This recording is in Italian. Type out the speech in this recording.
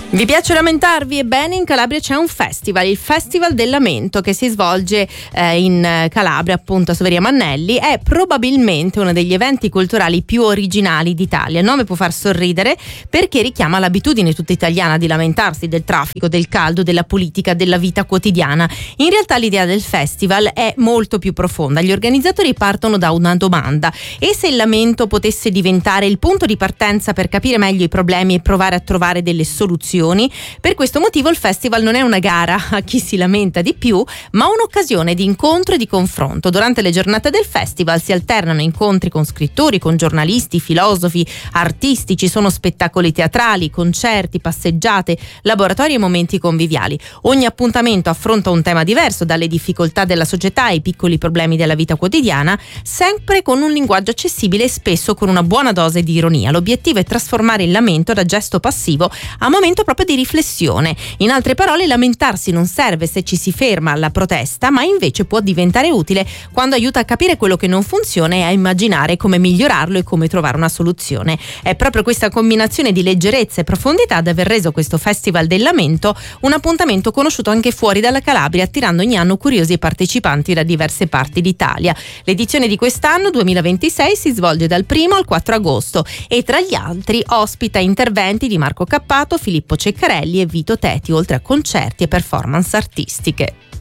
Vi piace lamentarvi? Ebbene, in Calabria c'è un festival, il Festival del Lamento, che si svolge in Calabria, appunto a Soveria Mannelli. È probabilmente uno degli eventi culturali più originali d'Italia. Il nome può far sorridere perché richiama l'abitudine tutta italiana di lamentarsi del traffico, del caldo, della politica, della vita quotidiana. In realtà l'idea del festival è molto più profonda. Gli organizzatori partono da una domanda: e se il lamento potesse diventare il punto di partenza per capire meglio i problemi e provare a trovare delle soluzioni? Per questo motivo il festival non è una gara a chi si lamenta di più, ma un'occasione di incontro e di confronto. Durante le giornate del festival si alternano incontri con scrittori, con giornalisti, filosofi, artisti, ci sono spettacoli teatrali, concerti, passeggiate, laboratori e momenti conviviali. Ogni appuntamento affronta un tema diverso, dalle difficoltà della società ai piccoli problemi della vita quotidiana, sempre con un linguaggio accessibile e spesso con una buona dose di ironia. L'obiettivo è trasformare il lamento da gesto passivo a momento proprio di riflessione. In altre parole, lamentarsi non serve se ci si ferma alla protesta, ma invece può diventare utile quando aiuta a capire quello che non funziona e a immaginare come migliorarlo e come trovare una soluzione. È proprio questa combinazione di leggerezza e profondità ad aver reso questo Festival del Lamento un appuntamento conosciuto anche fuori dalla Calabria, attirando ogni anno curiosi partecipanti da diverse parti d'Italia. L'edizione di quest'anno, 2026, si svolge dal 1 al 4 agosto e tra gli altri ospita interventi di Marco Cappato, Filippo Ceccarelli e Vito Teti, oltre a concerti e performance artistiche.